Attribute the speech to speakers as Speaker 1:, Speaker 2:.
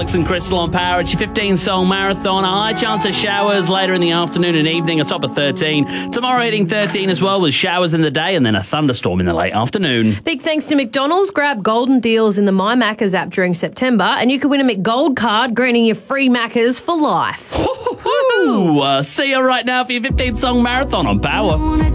Speaker 1: Alex and Crystal on Power. It's your 15-song marathon. A high chance of showers later in the afternoon and evening, a top of 13. Tomorrow hitting 13 as well, with showers in the day and then a thunderstorm in the late afternoon.
Speaker 2: Big thanks to McDonald's. Grab golden deals in the My Maccas app during September and you can win a McGold card, granting you free Maccas for life.
Speaker 1: See you right now for your 15-song marathon on Power.